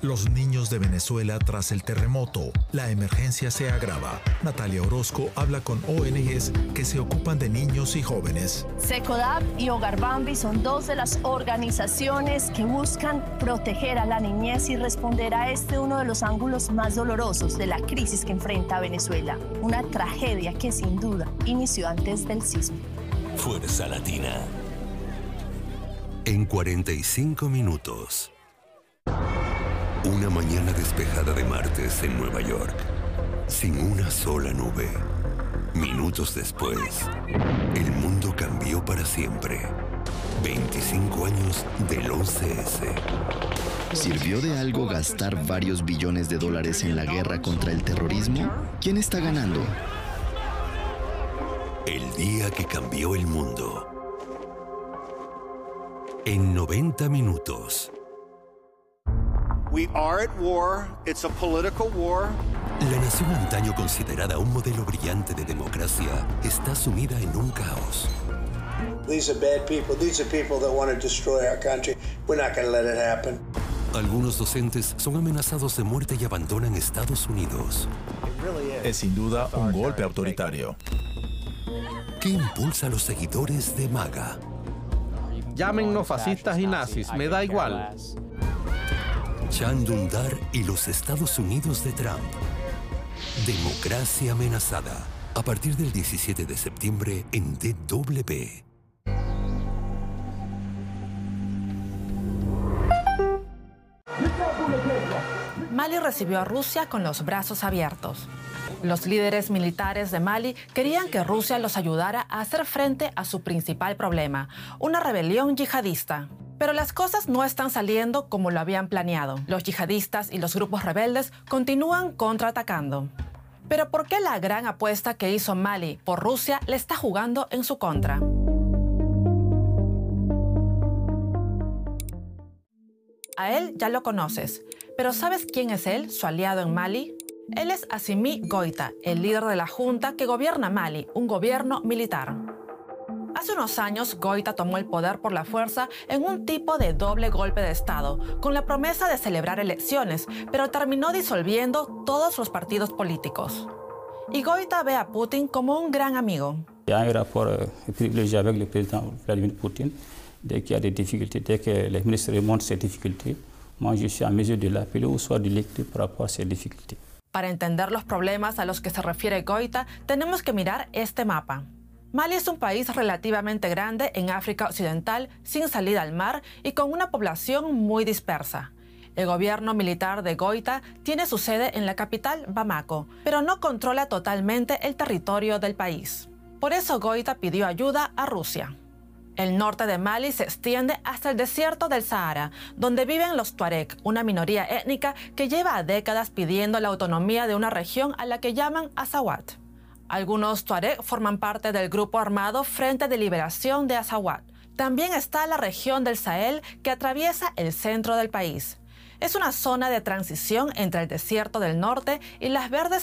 Los niños de Venezuela tras el terremoto. La emergencia se agrava. Natalia Orozco habla con ONGs que se ocupan de niños y jóvenes. Secodap y Hogar Bambi son dos de las organizaciones que buscan proteger a la niñez y responder a uno de los ángulos más dolorosos de la crisis que enfrenta Venezuela. Una tragedia que sin duda inició antes del sismo. Fuerza Latina. En 45 minutos. Una mañana despejada de martes en Nueva York, sin una sola nube. Minutos después, el mundo cambió para siempre. 25 años del 11S. ¿Sirvió de algo gastar varios billones de dólares en la guerra contra el terrorismo? ¿Quién está ganando? El día que cambió el mundo. En 90 minutos. We are at war. It's a political war. La nación antaño considerada un modelo brillante de democracia está sumida en un caos. These are bad people. These are people that want to destroy our country. We're not going to let it happen. Algunos docentes son amenazados de muerte y abandonan Estados Unidos. Es sin duda un golpe autoritario. ¿Qué impulsa a los seguidores de MAGA? Llámennos fascistas y nazis, me da igual. Chan Dündar y los Estados Unidos de Trump. Democracia amenazada. A partir del 17 de septiembre en DW. Mali recibió a Rusia con los brazos abiertos. Los líderes militares de Mali querían que Rusia los ayudara a hacer frente a su principal problema, una rebelión yihadista. Pero las cosas no están saliendo como lo habían planeado. Los yihadistas y los grupos rebeldes continúan contraatacando. Pero ¿por qué la gran apuesta que hizo Mali por Rusia le está jugando en su contra? A él ya lo conoces, pero ¿sabes quién es él, su aliado en Mali? Él es Assimi Goïta, el líder de la junta que gobierna Mali, un gobierno militar. Hace unos años, Goïta tomó el poder por la fuerza en un tipo de doble golpe de Estado, con la promesa de celebrar elecciones, pero terminó disolviendo todos los partidos políticos. Y Goïta ve a Putin como un gran amigo. Hay un rapport privilégié avec le président Vladimir Poutine. Dès qu'il y a des difficultés, dès que les ministres remontent ces difficultés, moi je suis en mesure de l'appeler ou soit de l'écouter par rapport a ces difficultés. Para entender los problemas a los que se refiere Goïta, tenemos que mirar este mapa. Mali es un país relativamente grande en África Occidental, sin salida al mar y con una población muy dispersa. El gobierno militar de Goïta tiene su sede en la capital, Bamako, pero no controla totalmente el territorio del país. Por eso Goïta pidió ayuda a Rusia. El norte de Mali se extiende hasta el desierto del Sahara, donde viven los Tuareg, una minoría étnica que lleva décadas pidiendo la autonomía de una región a la que llaman Azawad. Algunos Tuareg forman parte del grupo armado Frente de Liberación de Azawad. También está la región del Sahel que atraviesa el centro del país. Es una zona de transición entre el desierto del norte y las verdes